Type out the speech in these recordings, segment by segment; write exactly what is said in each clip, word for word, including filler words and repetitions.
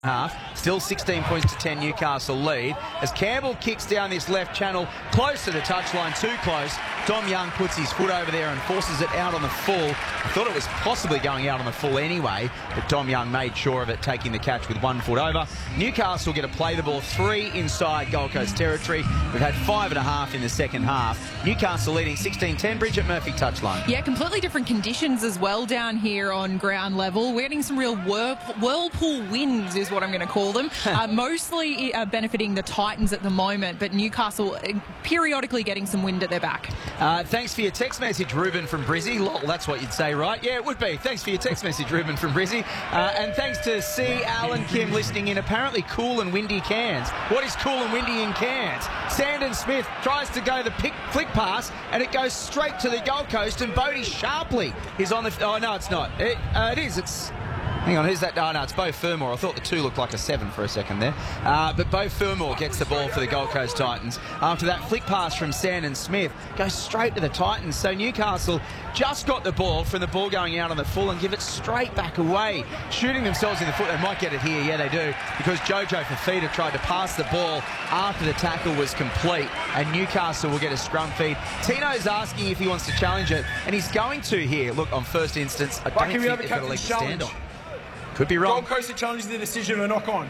half. Still sixteen points to ten, Newcastle lead. As Campbell kicks down this left channel, close to the touchline, too close. Dom Young puts his foot over there and forces it out on the full. I thought it was possibly going out on the full anyway, but Dom Young made sure of it, taking the catch with one foot over. Newcastle get to play the ball three inside Gold Coast territory. We've had five and a half in the second half. Newcastle leading sixteen ten. Bridget Murphy touchline. Yeah, completely different conditions as well down here on ground level. We're getting some real whirl- whirlpool winds is what I'm going to call them. uh, mostly uh, benefiting the Titans at the moment, but Newcastle uh, periodically getting some wind at their back. Uh, thanks for your text message, Ruben from Brizzy. Lol, that's what you'd say, right? Yeah, it would be. Thanks for your text message, Ruben from Brizzy. Uh, and thanks to C. Alan Kim listening in. Apparently cool and windy Cairns. What is cool and windy in Cairns? Sandon Smith tries to go the pick, flick pass, and it goes straight to the Gold Coast, and Bodie Sharpley is on the... Oh, no, it's not. It, uh, it is. It's... Hang on, who's that? Oh, no, it's Beau Fermor. I thought the two looked like a seven for a second there. Uh, but Beau Fermor gets the ball for the Gold Coast Titans. After that flick pass from Sandon Smith, goes straight to the Titans. So Newcastle just got the ball from the ball going out on the full and give it straight back away. Shooting themselves in the foot. They might get it here. Yeah, they do. Because Jojo Fifita tried to pass the ball after the tackle was complete. And Newcastle will get a scrum feed. Tino's asking if he wants to challenge it. And he's going to here. Look, on first instance, I don't think they've got a leg to stand on. Could be wrong. Gold Coast challenges the decision of a knock-on.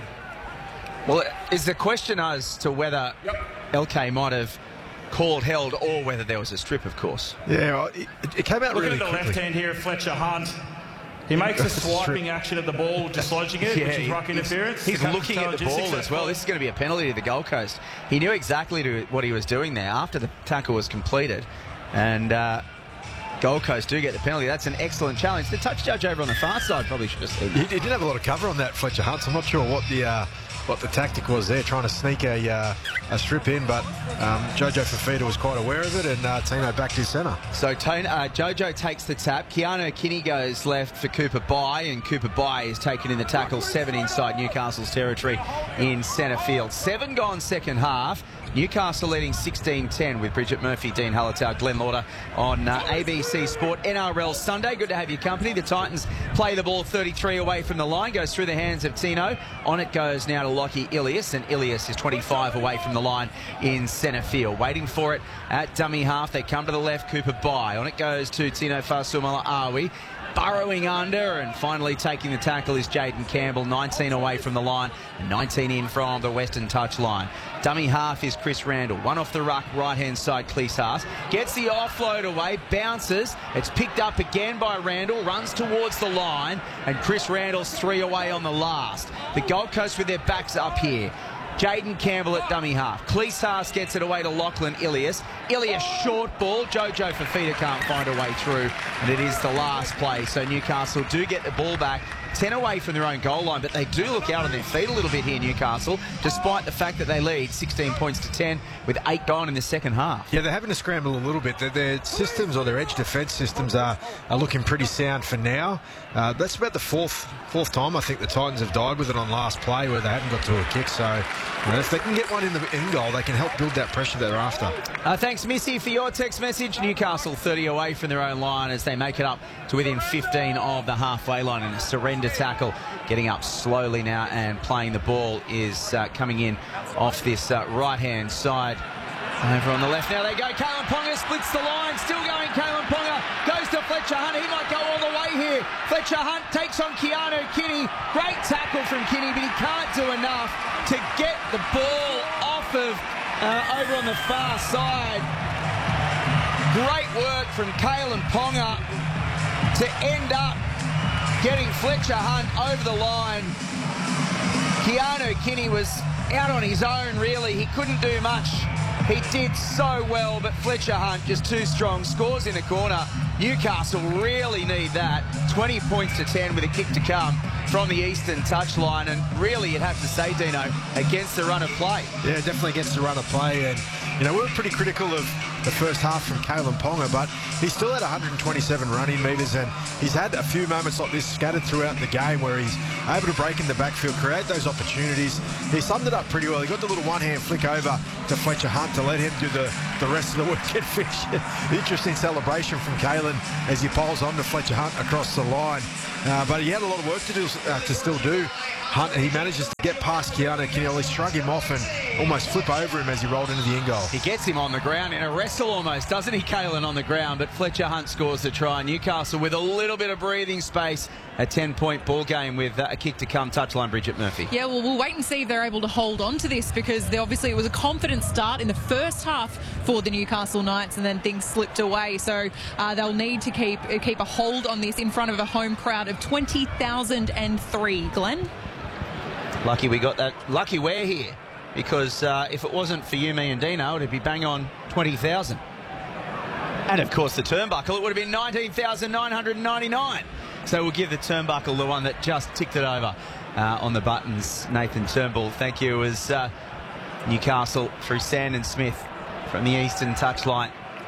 Well, is the question as to whether yep. L K might have called held or whether there was a strip, of course. Yeah, well, it, it came out Look really at the quickly. left hand here, Fletcher Hunt. He makes a swiping action at the ball, dislodging it, yeah, which is ruck interference. He's looking at the ball as well. This is going to be a penalty to the Gold Coast. He knew exactly to what he was doing there after the tackle was completed. And... Uh, Gold Coast do get the penalty. That's an excellent challenge. The touch judge over on the far side probably should have seen that. He, he did have a lot of cover on that, Fletcher Hunt. So I'm not sure what the uh, what the tactic was there, trying to sneak a uh, a strip in, but um, Jojo Fifita was quite aware of it, and uh, Tino backed his centre. So Tone, uh, Jojo takes the tap. Keanu Kinney goes left for Cooper Bai, and Cooper Bai is taken in the tackle. Seven inside Newcastle's territory in centre field. Seven gone second half. Newcastle leading sixteen ten with Bridget Murphy, Dean Hallertau, Glenn Lauder on uh, A B C Sport N R L Sunday. Good to have your company. The Titans play the ball thirty-three away from the line, goes through the hands of Tino. On it goes now to Lockie Ilias, and Ilias is twenty-five away from the line in centre field. Waiting for it at dummy half. They come to the left, Cooper Bai. On it goes to Tino Fasumala Awi. Burrowing under and finally taking the tackle is Jaden Campbell, nineteen away from the line, nineteen in from the western touchline. Dummy half is Chris Randall. One off the ruck, right-hand side, Cleese Haas. Gets the offload away, bounces. It's picked up again by Randall, runs towards the line, and Chris Randall's three away on the last. The Gold Coast with their backs up here. Jaden Campbell at dummy half. Cleese Haas gets it away to Lachlan Ilias. Ilias short ball. Jojo Fifita can't find a way through, and it is the last play. So Newcastle do get the ball back. ten away from their own goal line, but they do look out on their feet a little bit here, Newcastle, despite the fact that they lead sixteen points to ten with eight gone in the second half. Yeah, they're having to scramble a little bit. Their, their systems or their edge defence systems are, are looking pretty sound for now. Uh, that's about the fourth fourth time I think the Titans have died with it on last play where they haven't got to a kick. So you know, if they can get one in the in goal, they can help build that pressure that they're after. Uh, thanks, Missy, for your text message. Newcastle thirty away from their own line as they make it up to within fifteen of the halfway line in a surrender tackle. Getting up slowly now and playing the ball is uh, coming in off this uh, right-hand side. Over on the left now they go. Kalen Ponga splits the line. Still going. Kalen Ponga goes to Fletcher Hunt. He might go all the way here. Fletcher Hunt takes on Keanu Kinney. Great tackle from Kinney, but he can't do enough to get the ball off of uh, over on the far side. Great work from Kalen Ponga to end up getting Fletcher Hunt over the line. Keanu Kinney was out on his own, really. He couldn't do much. He did so well, but Fletcher Hunt just too strong. Scores in the corner. Newcastle really need that. twenty points to ten with a kick to come from the eastern touchline. And really, you'd have to say, Dino, against the run of play. Yeah, definitely against the run of play. And you know, we were pretty critical of the first half from Kalen Ponga, but he still had one hundred twenty-seven running metres, and he's had a few moments like this scattered throughout the game where he's able to break in the backfield, create those opportunities. He summed it up pretty well. He got the little one-hand flick over to Fletcher Hunt to let him do the, the rest of the weekend finish. Interesting celebration from Kalen as he poles on to Fletcher Hunt across the line. Uh, but he had a lot of work to do uh, to still do. Hunt, he manages to get past Keanu Keneally, shrug him off and almost flip over him as he rolled into the end goal. He gets him on the ground in a wrestle almost, doesn't he, Kalen, on the ground? But Fletcher Hunt scores the try. Newcastle with a little bit of breathing space. A ten-point ball game with uh, a kick to come. Touchline, Bridget Murphy. Yeah, well, we'll wait and see if they're able to hold on to this, because they, obviously it was a confident start in the first half for the Newcastle Knights, and then things slipped away. So uh, they'll need to keep keep a hold on this in front of a home crowd of twenty thousand three. Glenn? Lucky we got that. Lucky we're here, because uh, if it wasn't for you, me and Dino, it'd be bang on twenty thousand. And of course the turnbuckle, it would have been nineteen thousand nine hundred ninety-nine. So we'll give the turnbuckle the one that just ticked it over uh, on the buttons. Nathan Turnbull, thank you. It was uh, Newcastle through Sandon Smith from the eastern touchline.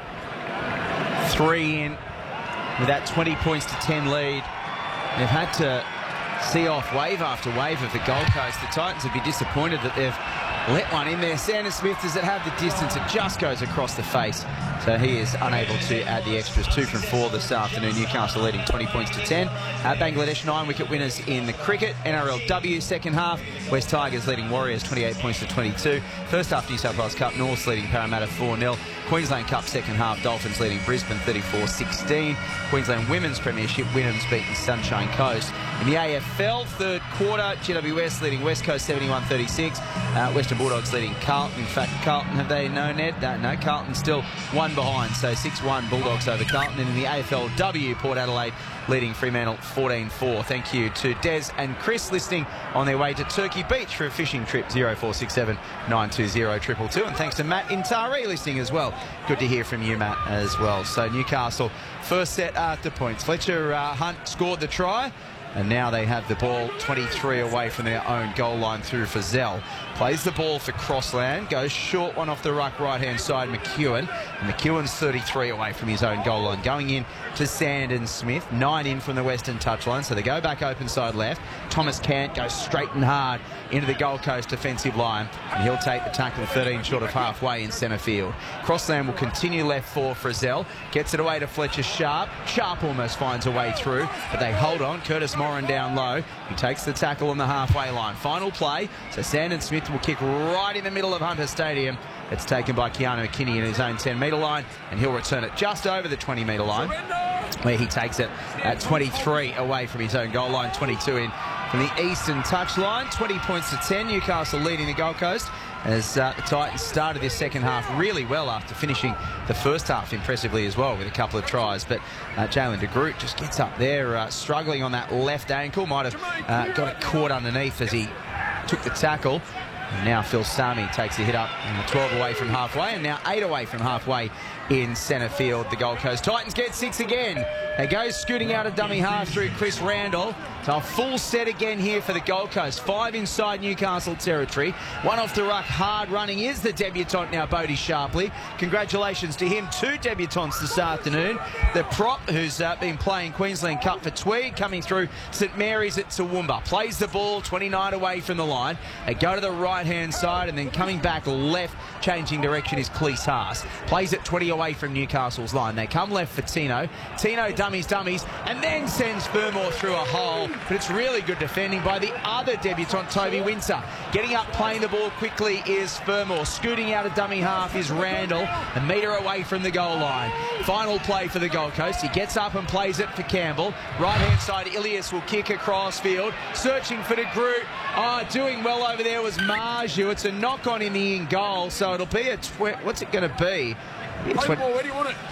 Three in with that twenty points to ten lead. They've had to see off wave after wave of the Gold Coast. The Titans would be disappointed that they've let one in there. Sandon Smith, does it have the distance? It just goes across the face. So he is unable to add the extras. Two from four this afternoon. Newcastle leading twenty points to ten. Uh, Bangladesh nine wicket winners in the cricket. N R L W second half. West Tigers leading Warriors twenty-eight points to twenty-two. First half New South Wales Cup, Norths leading Parramatta four nil. Queensland Cup second half, Dolphins leading Brisbane thirty-four sixteen. Queensland Women's Premiership, Wynnums beating Sunshine Coast. In the A F L, third quarter, G W S leading West Coast seventy-one thirty-six. Uh, Western Bulldogs leading Carlton. In fact, Carlton, have they no Ned? No, no, Carlton still one behind, so six one Bulldogs over Carlton. And in the A F L W, Port Adelaide leading Fremantle fourteen four. Thank you to Des and Chris listening on their way to Turkey Beach for a fishing trip. zero four six seven nine two zero two two two. And thanks to Matt in Taree listening as well. Good to hear from you, Matt, as well. So Newcastle first set after points. Fletcher uh, Hunt scored the try. And now they have the ball twenty-three away from their own goal line through for Zell. Plays the ball for Crossland. Goes short one off the ruck right-hand side, McEwen. And McEwen's thirty-three away from his own goal line. Going in to Sandon Smith. Nine in from the western touchline. So they go back open side left. Thomas Cant goes straight and hard into the Gold Coast defensive line. And he'll take the tackle thirteen short of halfway in centre field. Crossland will continue left four for Zell. Gets it away to Fletcher Sharp. Sharp almost finds a way through, but they hold on. Curtis Moran down low. He takes the tackle on the halfway line. Final play. So Sandon Smith will kick right in the middle of Hunter Stadium. It's taken by Keanu Kinney in his own ten metre line, and he'll return it just over the twenty metre line, where he takes it at twenty-three away from his own goal line, twenty-two in from the eastern touchline. twenty points to ten. Newcastle leading the Gold Coast as uh, the Titans started this second half really well after finishing the first half impressively as well with a couple of tries. But uh, Jalen de Groot just gets up there, uh, struggling on that left ankle. Might have uh, got it caught underneath as he took the tackle. And now Phil Sami takes a hit up, and twelve away from halfway, and now eight away from halfway in centre field. The Gold Coast Titans get six again. They go scooting out a dummy half through Chris Randall. So a full set again here for the Gold Coast. Five inside Newcastle territory. One off the ruck, hard running is the debutant now, Bodie Sharpley. Congratulations to him. Two debutants this afternoon. The prop, who's uh, been playing Queensland Cup for Tweed, coming through St Mary's at Toowoomba. Plays the ball twenty-nine away from the line. They go to the right-hand side, and then coming back left, changing direction is Cleese Haas. Plays it twenty away from Newcastle's line. They come left for Tino. Tino dummies, dummies, and then sends Fermor through a hole. But it's really good defending by the other debutant, Toby Winter. Getting up, playing the ball quickly is Fermor. Scooting out a dummy half is Randall, a metre away from the goal line. Final play for the Gold Coast. He gets up and plays it for Campbell. Right-hand side, Ilias will kick across field. Searching for De Groot. Oh, doing well over there was Marju. It's a knock-on in the in goal, so it'll be a... Tw what's it going to be? Where do you want it?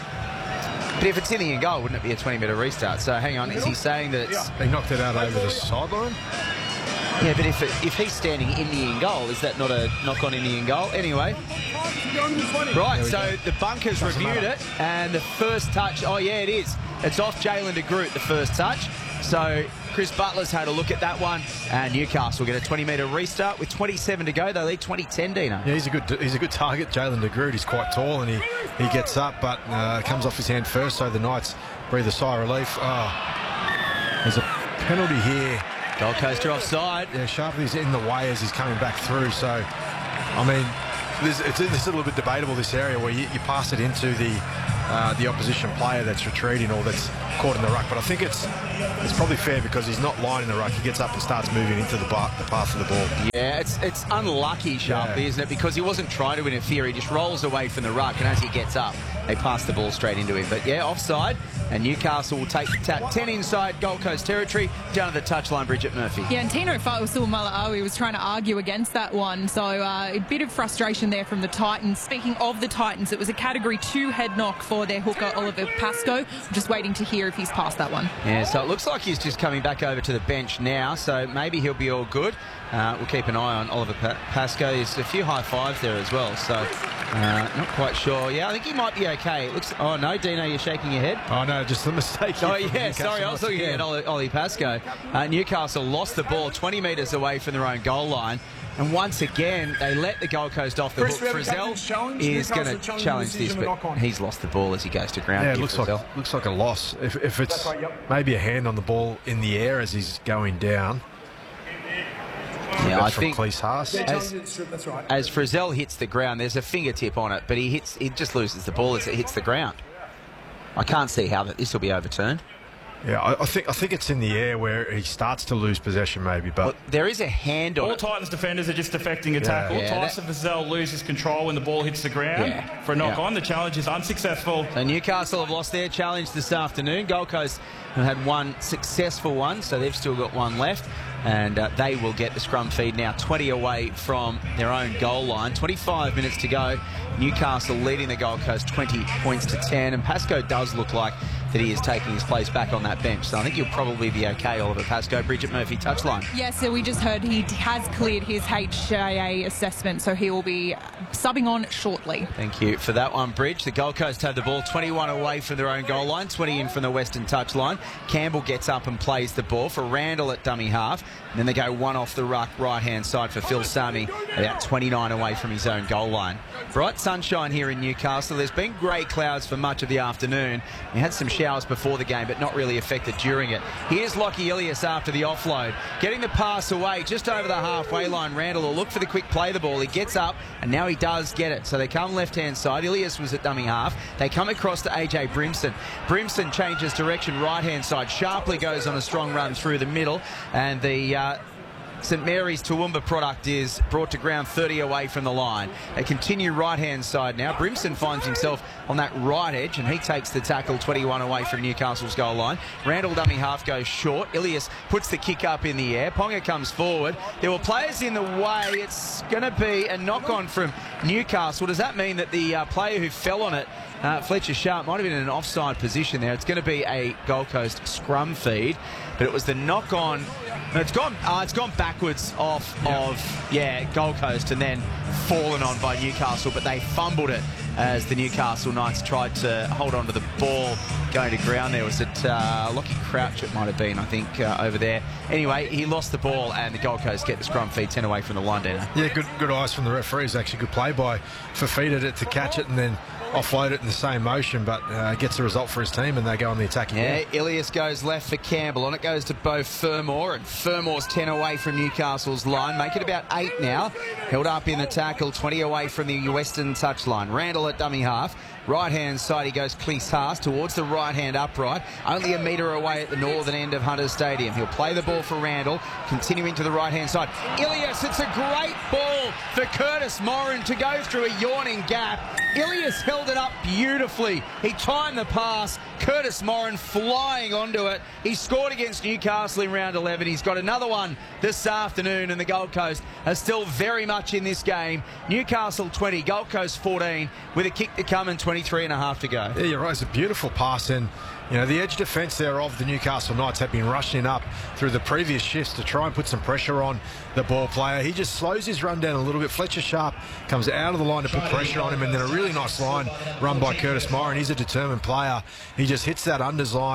But if it's in the in goal, wouldn't it be a twenty metre restart? So hang on, is he saying that it's... They knocked it out over the sideline? Yeah, but if it, if he's standing in the in goal, is that not a knock-on in the in goal? Anyway. Right, so the bunkers reviewed it, and the first touch... Oh, yeah, it is. It's off Jalen de Groot, the first touch. So Chris Butler's had a look at that one, and Newcastle get a twenty metre restart with twenty-seven to go. They lead twenty ten, Dino. Yeah, he's a good he's a good target. Jalen de Groot, he's quite tall, and he, he gets up, but uh, comes off his hand first, so the Knights breathe a sigh of relief. Oh, there's a penalty here. Gold Coast are offside. Yeah, Sharpley's in the way as he's coming back through, so, I mean, This, it's, it's a little bit debatable, this area where you, you pass it into the uh, the opposition player that's retreating or that's caught in the ruck. But I think it's it's probably fair because he's not lying in the ruck. He gets up and starts moving into the, bar, the path of the ball. Yeah, it's it's unlucky, Sharpley, yeah. isn't it? Because he wasn't trying to interfere. He just rolls away from the ruck, and as he gets up, they pass the ball straight into him. But yeah, offside, and Newcastle will take the tap. ten inside Gold Coast territory, down to the touchline, Bridget Murphy. Yeah, and Tino Fa'asuamaleaui was trying to argue against that one. So uh, a bit of frustration there from the Titans. Speaking of the Titans, it was a Category two head knock for their hooker, Oliver Pascoe. I'm just waiting to hear if he's passed that one. Yeah, so it looks like he's just coming back over to the bench now, so maybe he'll be all good. Uh, we'll keep an eye on Oliver pa Pascoe. There's a few high fives there as well, so uh, not quite sure. Yeah, I think he might be okay. It looks. Oh, no, Dino, you're shaking your head. Oh, no, just a mistake. Oh, yeah, sorry, I was looking at Ollie, Ollie Pascoe. Uh, Newcastle lost the ball twenty metres away from their own goal line. And once again, they let the Gold Coast off the hook. Frizzell is going to challenge this, but he's lost the ball as he goes to ground. Yeah, it looks like, looks like a loss. If, if it's right, yep. maybe a hand on the ball in the air as he's going down. Yeah, That's I from think Cleese Haas. as, as Frizzell hits the ground, there's a fingertip on it, but he hits, he just loses the ball as it hits the ground. I can't see how that this will be overturned. Yeah, I, I think I think it's in the air where he starts to lose possession, maybe. But well, there is a hand on all it. All Titans defenders are just defecting a yeah. tackle. Yeah, Tyson Frizzell loses control when the ball hits the ground yeah. for a knock yeah. on. The challenge is unsuccessful. So Newcastle have lost their challenge this afternoon. Gold Coast have had one successful one, so they've still got one left. And uh, they will get the scrum feed now, twenty away from their own goal line. twenty-five minutes to go. Newcastle leading the Gold Coast twenty points to ten. And Pascoe does look like that he is taking his place back on that bench. So I think he'll probably be okay, Oliver Pascoe. Bridget Murphy, touchline. Yes, so we just heard he has cleared his H I A assessment, so he will be subbing on shortly. Thank you for that one, Bridge. The Gold Coast had the ball twenty-one away from their own goal line, twenty in from the western touchline. Campbell gets up and plays the ball for Randall at dummy half. And then they go one off the ruck, right-hand side for Phil Sami, about twenty-nine away from his own goal line. Bright sunshine here in Newcastle. There's been grey clouds for much of the afternoon. We had some showers before the game, but not really affected during it. Here's Lockie Ilias after the offload. Getting the pass away just over the halfway line. Randall will look for the quick play the ball. He gets up, and now he does get it. So they come left-hand side. Ilias was at dummy half. They come across to A J Brimson. Brimson changes direction right-hand side. Sharpley goes on a strong run through the middle, and the uh, St Mary's Toowoomba product is brought to ground thirty away from the line. They continue right-hand side now. Brimson finds himself on that right edge, and he takes the tackle twenty-one away from Newcastle's goal line. Randall dummy half goes short. Ilias puts the kick up in the air. Ponga comes forward. There were players in the way. It's going to be a knock-on from Newcastle. Does that mean that the uh, player who fell on it, uh, Fletcher Sharp, might have been in an offside position there? It's going to be a Gold Coast scrum feed, but it was the knock-on. It's gone. Uh, it's gone backwards off yep. of yeah Gold Coast and then fallen on by Newcastle, but they fumbled it as the Newcastle Knights tried to hold on to the ball going to ground. There was it uh, Lockie Crouch, it might have been, I think, uh, over there. Anyway, he lost the ball, and the Gold Coast get the scrum feed ten away from the line, Dino. Yeah, good good eyes from the referees. Actually, good play by Fafita to, to catch it and then offload it in the same motion, but uh, gets the result for his team, and they go on the attacking. Yeah, ball. Ilias goes left for Campbell. On it goes to Beau Fermor, and Fermor's ten away from Newcastle's line. Make it about eight now. Held up in the tackle, twenty away from the western touchline. Randall at dummy half. Right-hand side, he goes Cleese Haas towards the right-hand upright. Only a metre away at the northern end of Hunter Stadium. He'll play the ball for Randall, continuing to the right-hand side. Ilias, it's a great ball for Curtis Moran to go through a yawning gap. Ilias held it up beautifully. He timed the pass. Curtis Moran flying onto it. He scored against Newcastle in round eleven. He's got another one this afternoon, and the Gold Coast are still very much in this game. Newcastle twenty, Gold Coast fourteen, with a kick to come and twenty-three and a half to go. Yeah, you're right. It's a beautiful pass, and you know, the edge defence there of the Newcastle Knights have been rushing up through the previous shifts to try and put some pressure on the ball player. He just slows his run down a little bit. Fletcher Sharp comes out of the line to put pressure on him, and then a really nice line run by Curtis Moran. He's a determined player. He just hits that unders line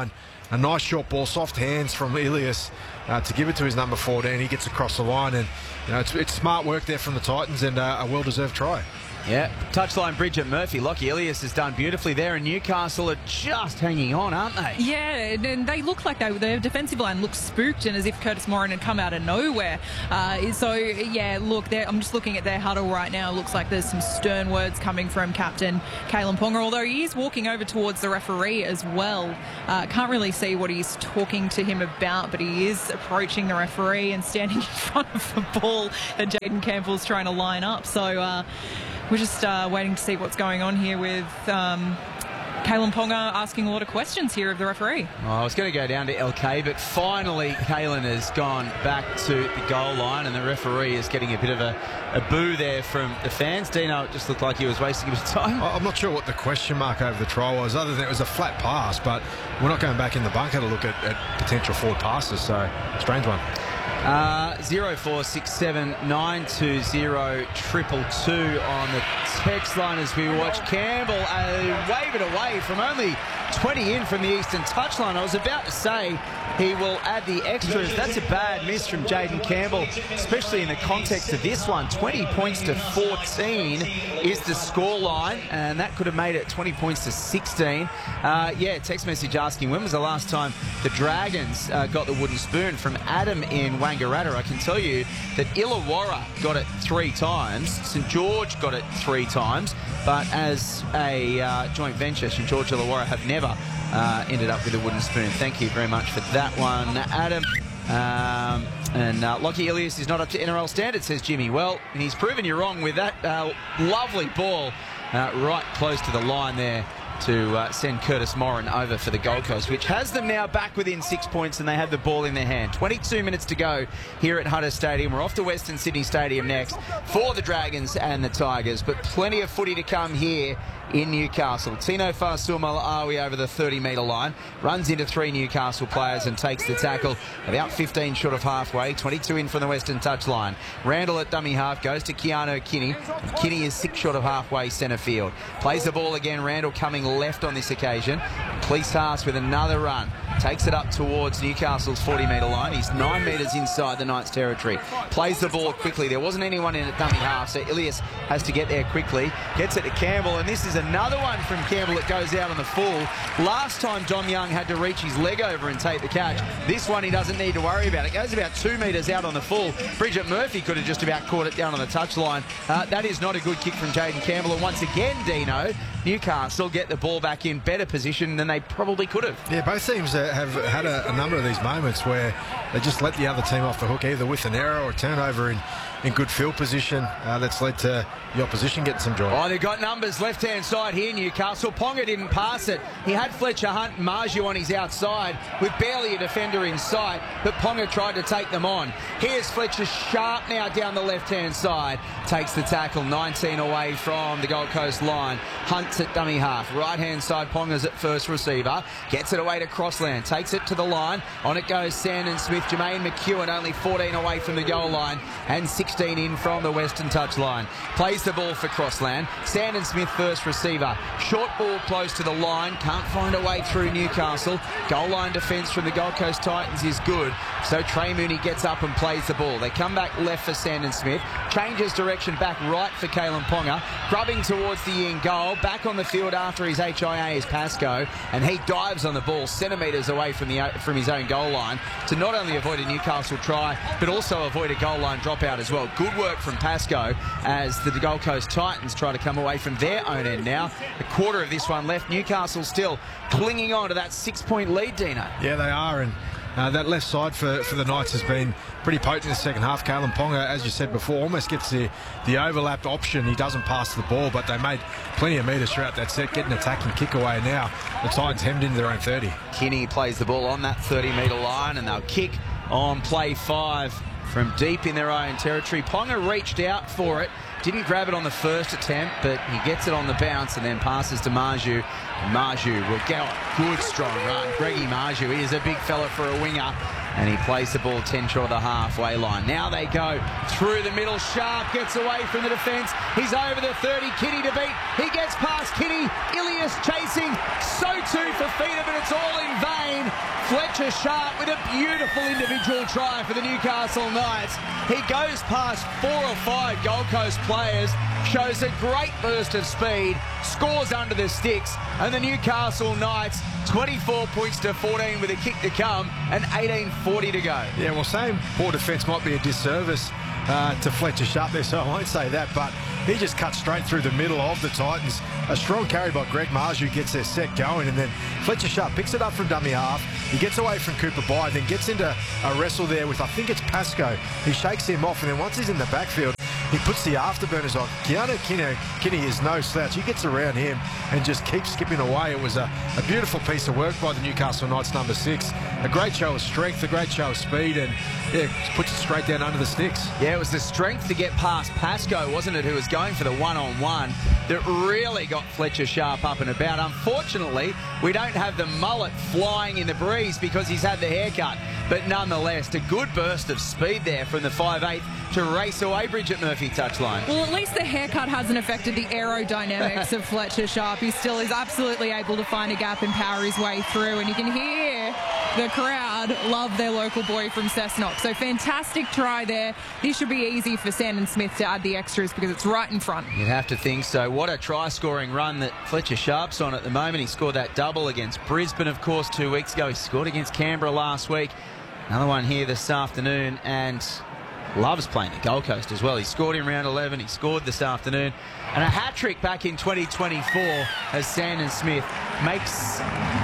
a nice short ball, soft hands from Ilias uh, to give it to his number fourteen. He gets across the line, and you know, it's, it's smart work there from the Titans, and uh, a well-deserved try. Yeah, touchline Bridget Murphy. Lockie Ilias has done beautifully there, and Newcastle are just hanging on, aren't they? Yeah, and they look like they, their defensive line looks spooked, and as if Curtis Moran had come out of nowhere. Uh, so, yeah, look, I'm just looking at their huddle right now. It looks like there's some stern words coming from Captain Kalyn Ponga, although he is walking over towards the referee as well. Uh, can't really see what he's talking to him about, but he is approaching the referee and standing in front of the ball that Jayden Campbell's trying to line up. So, uh, we're just uh, waiting to see what's going on here with um, Kalyn Ponga asking a lot of questions here of the referee. Oh, I was going to go down to L K, but finally Kalyn has gone back to the goal line, and the referee is getting a bit of a, a boo there from the fans. Dino, it just looked like he was wasting his time. I'm not sure what the question mark over the try was, other than it was a flat pass, but we're not going back in the bunker to look at, at potential forward passes, so strange one. Uh, zero four six seven nine two zero triple two on the text line as we watch Campbell uh, wave it away from only twenty in from the eastern touchline. I was about to say he will add the extras. That's a bad miss from Jayden Campbell, especially in the context of this one. twenty points to fourteen is the scoreline, and that could have made it twenty points to sixteen. Uh, yeah, text message asking when was the last time the Dragons uh, got the wooden spoon from Adam in Wangaratta. I can tell you that Illawarra got it three times, St George got it three times, but as a uh, joint venture, St George Illawarra have never uh, ended up with a wooden spoon. Thank you very much for that one, Adam. Um, and uh, Lockie Ilias is not up to N R L standards, says Jimmy. Well, he's proven you wrong with that uh, lovely ball uh, right close to the line there to uh, send Curtis Moran over for the Gold Coast, which has them now back within six points, and they have the ball in their hand. twenty-two minutes to go here at Hunter Stadium. We're off to Western Sydney Stadium next for the Dragons and the Tigers, but plenty of footy to come here in Newcastle. Tino Fa'asuamaleaui over the thirty metre line, runs into three Newcastle players and takes the tackle about fifteen short of halfway, twenty-two in from the Western touchline. Randall at dummy half goes to Keanu Kinney. Kinney is six short of halfway centre field. Plays the ball again, Randall coming left on this occasion. Cleese Haas with another run. Takes it up towards Newcastle's forty metre line. He's nine metres inside the Knights' territory. Plays the ball quickly. There wasn't anyone in at dummy half, so Ilias has to get there quickly. Gets it to Campbell, and this is another one from Campbell that goes out on the full. Last time Dom Young had to reach his leg over and take the catch. This one he doesn't need to worry about. It goes about two metres out on the full. Bridget Murphy could have just about caught it down on the touchline. Uh, that is not a good kick from Jayden Campbell. And once again, Dino, Newcastle get the ball back in better position than they probably could have. Yeah, both teams uh, have had a, a number of these moments where they just let the other team off the hook, either with an error or a turnover in, in good field position. Uh, that's led to the opposition getting some joy. Oh, they've got numbers left-hand side here, Newcastle. Ponga didn't pass it. He had Fletcher Hunt and Marju on his outside with barely a defender in sight, but Ponga tried to take them on. Here's Fletcher sharp now down the left-hand side. Takes the tackle, nineteen away from the Gold Coast line. Hunt's at dummy half. Right-hand side, Ponga's at first receiver. Gets it away to Crossland. Takes it to the line. On it goes Sandon Smith. Jermaine McEwen only fourteen away from the goal line and sixteen in from the Western touchline. Plays the ball for Crossland. Sandon Smith first receiver. Short ball close to the line. Can't find a way through Newcastle. Goal line defence from the Gold Coast Titans is good. So Trey Mooney gets up and plays the ball. They come back left for Sandon Smith. Changes direction back right for Kalyn Ponga. Grubbing towards the in goal. Back on the field after his H I A is Pascoe. And he dives on the ball centimetres away from the from his own goal line to not only avoid a Newcastle try, but also avoid a goal line dropout as well. Good work from Pascoe as the Gold Coast Titans try to come away from their own end now. A quarter of this one left. Newcastle still clinging on to that six-point lead, Dino. Yeah, they are, and uh, that left side for, for the Knights has been pretty potent in the second half. Kalyn Ponga, as you said before, almost gets the, the overlapped option. He doesn't pass the ball, but they made plenty of metres throughout that set, getting attacking kick away. Now the Titans hemmed into their own thirty. Kinney plays the ball on that thirty metre line, and they'll kick on play five from deep in their own territory. Ponga reached out for it. Didn't grab it on the first attempt, but he gets it on the bounce and then passes to Marju. Marju will get a good strong run. Greggy Marju, he is a big fella for a winger. And he plays the ball ten short of the halfway line. Now they go through the middle. Sharp gets away from the defence. He's over the thirty. Kitty to beat. He gets past Kitty. Ilias chasing. So too for Feeder, but it's all in vain. Fletcher Sharp with a beautiful individual try for the Newcastle Knights. He goes past four or five Gold Coast players, shows a great burst of speed, scores under the sticks, and the Newcastle Knights twenty-four points to fourteen with a kick to come and eighteen forty to go. Yeah, well, saying poor defence might be a disservice uh, to Fletcher Sharp there, so I won't say that, but he just cut straight through the middle of the Titans. A strong carry by Greg Marju gets their set going, and then Fletcher Sharp picks it up from dummy half. He gets away from Cooper Bai, then gets into a wrestle there with, I think it's Pascoe. He shakes him off, and then once he's in the backfield, he puts the afterburners on. Keanu Kinney, Kinney is no slouch. He gets around him and just keeps skipping away. It was a, a beautiful piece of work by the Newcastle Knights number six. A great show of strength, a great show of speed, and yeah, puts it straight down under the sticks. Yeah, it was the strength to get past Pascoe, wasn't it, who was going for the one-on-one that really got Fletcher Sharp up and about. Unfortunately, we don't have the mullet flying in the breeze because he's had the haircut. But nonetheless, a good burst of speed there from the five eight to race away Bridget Murphy touchline. Well, at least the haircut hasn't affected the aerodynamics of Fletcher Sharp. He still is absolutely able to find a gap and power his way through. And you can hear the crowd love their local boy from Cessnock. So fantastic try there. This should be easy for Sandon Smith to add the extras because it's right in front. You'd have to think so. What a try-scoring run that Fletcher Sharp's on at the moment. He scored that double against Brisbane, of course, two weeks ago. He scored against Canberra last week. Another one here this afternoon, and loves playing the Gold Coast as well. He scored in round eleven. He scored this afternoon. And a hat-trick back in twenty twenty-four as Sandon Smith makes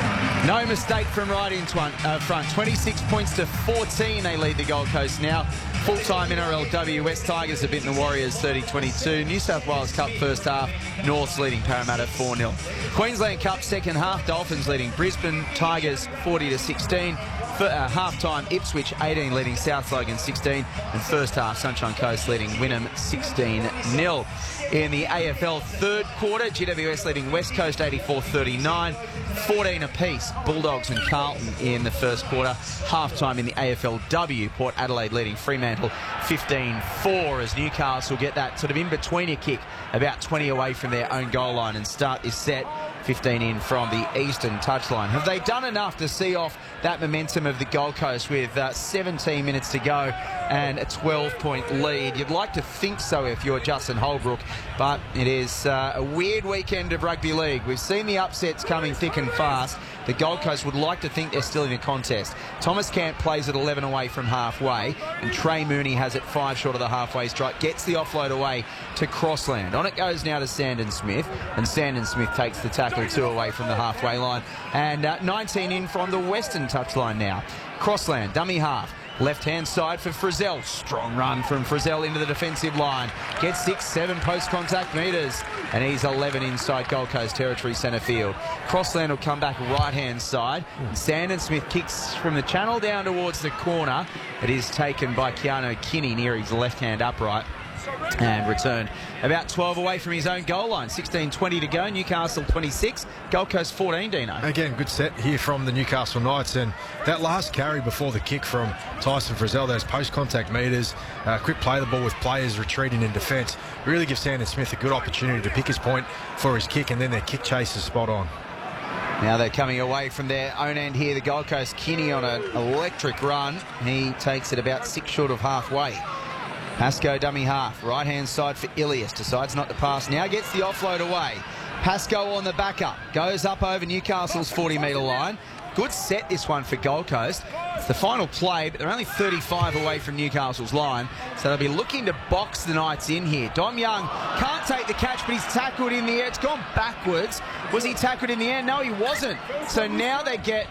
no mistake from right in uh, front. twenty-six points to fourteen they lead the Gold Coast now. Full-time N R L W. West Tigers have beaten the Warriors thirty twenty-two. New South Wales Cup first half. North's leading Parramatta four nil. Queensland Cup second half. Dolphins leading Brisbane Tigers forty to sixteen. For, uh, half-time, Ipswich eighteen leading South Logan sixteen, and first half, Sunshine Coast leading Wynnum sixteen nil. In the A F L third quarter, G W S leading West Coast eighty-four thirty-nine, fourteen apiece, Bulldogs and Carlton in the first quarter. Half-time in the A F L W, Port Adelaide leading Fremantle fifteen four as Newcastle get that sort of in-betweener kick about twenty away from their own goal line and start this set fifteen in from the eastern touchline. Have they done enough to see off that momentum of the Gold Coast with uh, seventeen minutes to go and a twelve point lead? You'd like to think so if you're Justin Holbrook, but it is uh, a weird weekend of rugby league. We've seen the upsets coming thick and fast. The Gold Coast would like to think they're still in a contest. Thomas Camp plays at eleven away from halfway, and Trey Mooney has it five short of the halfway strike, gets the offload away to Crossland. On it goes now to Sandon Smith, and Sandon Smith takes the tackle two away from the halfway line, and uh, nineteen in from the western touchline now. Crossland, dummy half. Left-hand side for Frizzell. Strong run from Frizzell into the defensive line. Gets six, seven post-contact metres. And he's eleven inside Gold Coast territory centre field. Crossland will come back right-hand side. Sandon Smith kicks from the channel down towards the corner. It is taken by Keanu Kinney near his left-hand upright. And returned about twelve away from his own goal line. sixteen twenty to go. Newcastle twenty-six. Gold Coast fourteen, Dino. Again, good set here from the Newcastle Knights. And that last carry before the kick from Tyson Frizzell, those post-contact metres, uh, quick play the ball with players retreating in defence, really gives Sandon Smith a good opportunity to pick his point for his kick, and then their kick chase is spot on. Now they're coming away from their own end here. The Gold Coast, Kinney on an electric run. He takes it about six short of halfway. Pascoe dummy half, right hand side for Ilias, decides not to pass, now gets the offload away. Pascoe on the backup, goes up over Newcastle's forty metre line. Good set this one for Gold Coast. It's the final play, but they're only thirty-five away from Newcastle's line, so they'll be looking to box the Knights in here. Dom Young can't take the catch, but he's tackled in the air. It's gone backwards. Was he tackled in the air? No, he wasn't. So now they get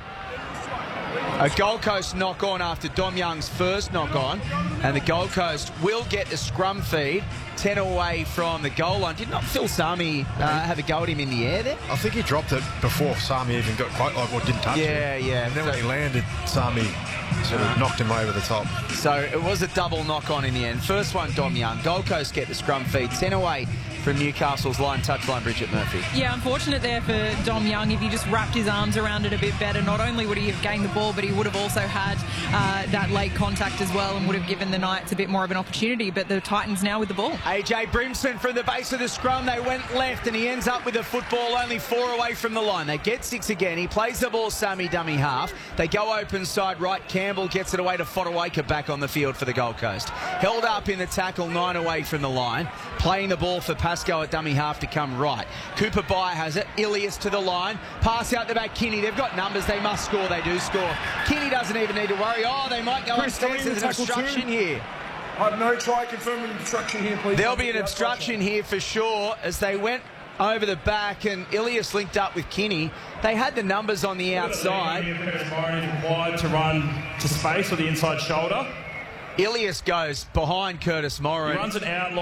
a Gold Coast knock on after Dom Young's first knock on, and the Gold Coast will get a scrum feed ten away from the goal line. Did not Phil Sami uh, have a go at him in the air there? I think he dropped it before Sami even got quite like, or didn't touch yeah, him. Yeah, yeah. And then so, when he landed, Sami sort of knocked him over the top. So it was a double knock on in the end. First one, Dom Young. Gold Coast get the scrum feed ten away from Newcastle's line touchline, Bridget Murphy. Yeah, unfortunate there for Dom Young. If he just wrapped his arms around it a bit better, not only would he have gained the ball, but he would have also had uh, that late contact as well and would have given the Knights a bit more of an opportunity. But the Titans now with the ball. A J Brimson from the base of the scrum. They went left and he ends up with the football only four away from the line. They get six again. He plays the ball Sammy dummy half. They go open side right. Campbell gets it away to Fotuaika back on the field for the Gold Coast. Held up in the tackle, nine away from the line. Playing the ball for Pascoe at dummy half to come right. Cooper Byer has it. Ilias to the line. Pass out the back. Kinney. They've got numbers. They must score. They do score. Kinney doesn't even need to worry. Oh, they might go Chris, upstairs. There's an obstruction here. I have no try. Confirm an obstruction here, please. There'll be an obstruction here for sure as they went over the back and Ilias linked up with Kinney. They had the numbers on the outside. Required to run to space or the inside shoulder. Ilias goes behind Curtis Moran. He runs it out.